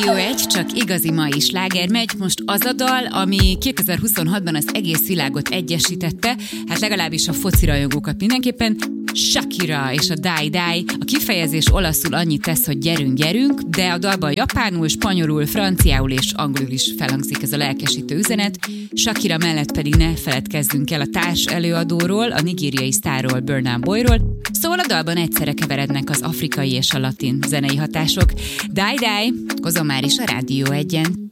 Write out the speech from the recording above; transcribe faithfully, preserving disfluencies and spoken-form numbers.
Rádió egy, csak igazi mai sláger megy. Most az a dal, ami kétezer-huszonhatban az egész világot egyesítette, hát legalábbis a foci rajongókat mindenképpen. Shakira és a Die Die. A kifejezés olaszul annyit tesz, hogy gyerünk, gyerünk, de a dalban japánul, spanyolul, franciául és angolul is felhangzik ez a lelkesítő üzenet. Shakira mellett pedig ne feledkezzünk el a társ előadóról, a nigériai sztárról, Burna Boyról. Szóval a dalban egyszerre keverednek az afrikai és a latin zenei hatások. Die Die, hozom már is a Rádió egyen.